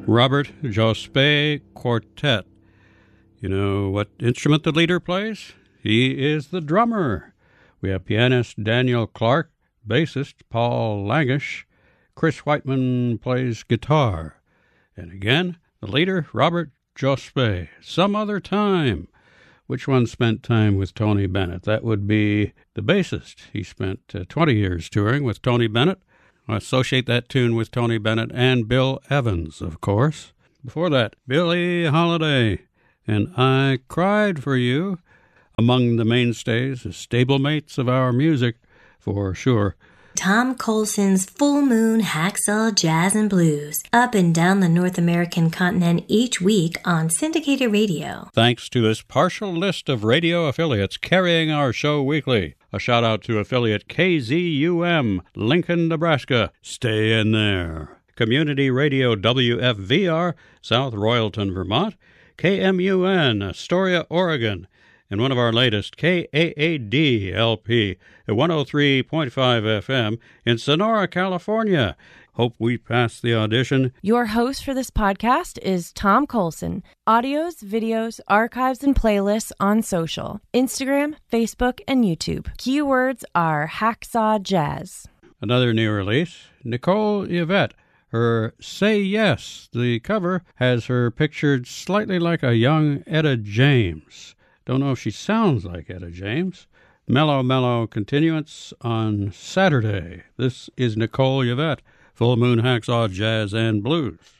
Robert Jospeh Quartet. You know what instrument the leader plays? He is the drummer. We have pianist Daniel Clark, bassist Paul Langish. Chris Whiteman plays guitar. And again, the leader, Robert Jospeh. Some other time. Which one spent time with Tony Bennett? That would be the bassist. He spent 20 years touring with Tony Bennett. I associate that tune with Tony Bennett and Bill Evans, of course. Before that, Billie Holiday and I Cried for You, among the mainstays, stablemates of our music, for sure. Tom Colson's Full Moon Hacksaw Jazz and Blues, up and down the North American continent each week on syndicated radio. Thanks to this partial list of radio affiliates carrying our show weekly. A shout-out to affiliate KZUM, Lincoln, Nebraska. Stay in there. Community Radio WFVR, South Royalton, Vermont. KMUN, Astoria, Oregon. And one of our latest, KAAD-LP, at 103.5 FM in Sonora, California. Hope we pass the audition. Your host for this podcast is Tom Colson. Audios, videos, archives, and playlists on social. Instagram, Facebook, and YouTube. Keywords are Hacksaw Jazz. Another new release, Nicole Yvette. Her Say Yes. The cover has her pictured slightly like a young Etta James. Don't know if she sounds like Etta James. Mellow continuance on Saturday. This is Nicole Yvette, Full Moon Hacksaw Jazz and Blues.